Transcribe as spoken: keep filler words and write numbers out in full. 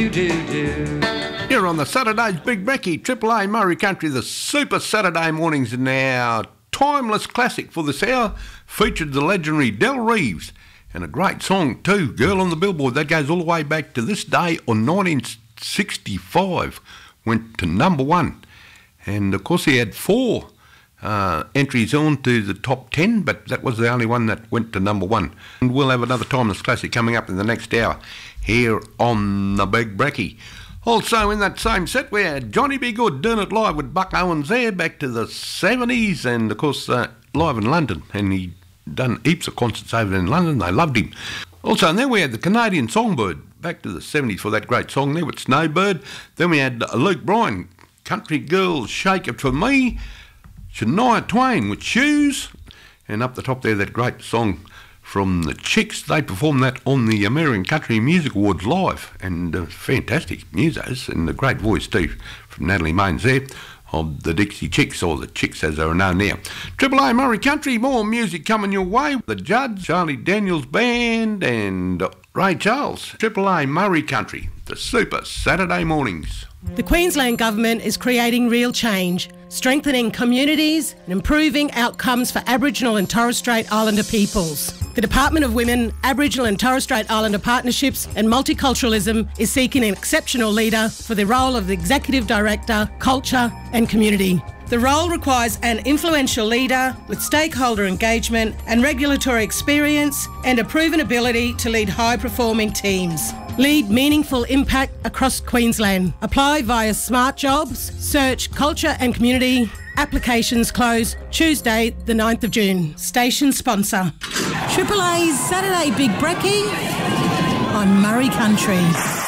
Here on the Saturday's Big Brekkie, Triple A Murray Country, the Super Saturday mornings, and our timeless classic for this hour featured the legendary Del Reeves, and a great song too, Girl on the Billboard. That goes all the way back to this day on nineteen sixty-five, went to number one, and of course he had four uh, entries on to the top ten, but that was the only one that went to number one. And we'll have another timeless classic coming up in the next hour here on the Big Brekkie. Also in that same set we had Johnny B. Good doing it live with Buck Owens there back to the seventies, and of course uh, live in London, and he done heaps of concerts over in London. They loved him. Also, and then we had the Canadian Songbird back to the seventies for that great song there with Snowbird. Then we had uh, Luke Bryan, Country Girls Shake It For Me, Shania Twain with Shoes, and up the top there that great song from the Chicks. They performed that on the American Country Music Awards live, and uh, fantastic musos, and a great voice too from Natalie Maines there of the Dixie Chicks, or the Chicks as they are known now. Triple A Murray Country, more music coming your way. The Judge, Charlie Daniels Band, and Ray Charles. Triple A Murray Country, the Super Saturday mornings. The Queensland Government is creating real change, strengthening communities and improving outcomes for Aboriginal and Torres Strait Islander peoples. The Department of Women, Aboriginal and Torres Strait Islander Partnerships and Multiculturalism is seeking an exceptional leader for the role of the Executive Director, Culture and Community. The role requires an influential leader with stakeholder engagement and regulatory experience and a proven ability to lead high-performing teams. Lead meaningful impact across Queensland. Apply via Smart Jobs, search Culture and Community. Applications close Tuesday the ninth of June. Station sponsor. Triple A's Saturday Big Brekkie on Murray Country.